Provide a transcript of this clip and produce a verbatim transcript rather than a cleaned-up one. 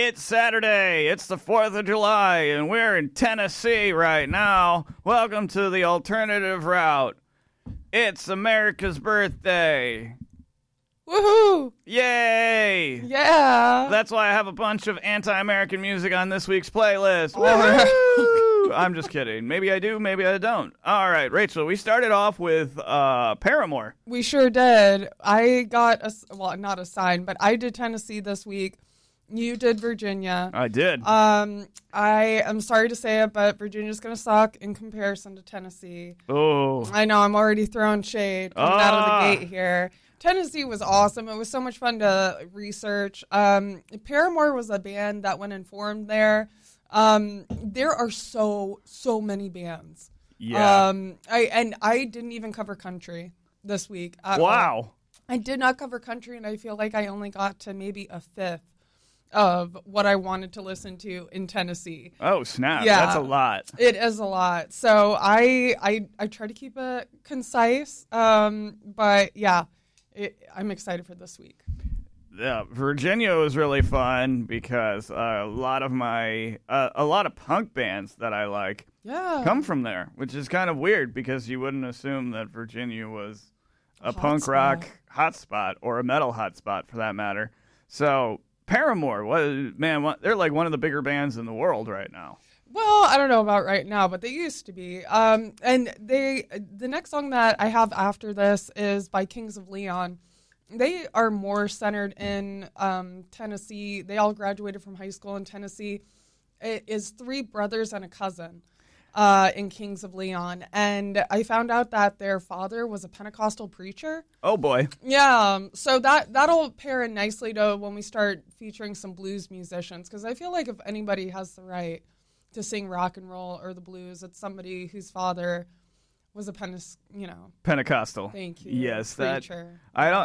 It's Saturday. It's the fourth of July, and we're in Tennessee right now. Welcome to the alternative route. It's America's birthday. Woohoo! Yay! Yeah! That's why I have a bunch of anti-American music on this week's playlist. All right. Woohoo! I'm just kidding. Maybe I do, maybe I don't. All right, Rachel, we started off with uh, Paramore. We sure did. I got, a, well, not a sign, but I did Tennessee this week. You did Virginia. I did. Um, I am sorry to say it, but Virginia's going to suck in comparison to Tennessee. Oh. I know, I'm already throwing shade coming Ah. out of the gate here. Tennessee was awesome. It was so much fun to research. Um, Paramore was a band that went and formed there. Um, there are so, so many bands. Yeah. Um, I and I didn't even cover country this week. at all. Wow. I did not cover country, and I feel like I only got to maybe a fifth of what I wanted to listen to in Tennessee. Oh, snap. Yeah. That's a lot. It is a lot. So I I, I try to keep it concise. Um, but yeah, it, I'm excited for this week. Yeah, Virginia was really fun because uh, a lot of my uh, a lot of punk bands that I like Yeah. come from there, which is kind of weird because you wouldn't assume that Virginia was a Hot punk spot. rock hotspot or a metal hotspot for that matter. So Paramore, was, man, what, they're like one of the bigger bands in the world right now. Well, I don't know about right now, but they used to be. Um, and they the next song that I have after this is by Kings of Leon. They are more centered in um, Tennessee. They all graduated from high school in Tennessee. It is three brothers and a cousin uh, in Kings of Leon. And I found out that their father was a Pentecostal preacher. Oh boy. Yeah, um, so that, that'll pair in nicely to when we start featuring some blues musicians. Because I feel like if anybody has the right to sing rock and roll or the blues, it's somebody whose father was a Pente- you know, Pentecostal. thank you, Yes, that preacher. I don't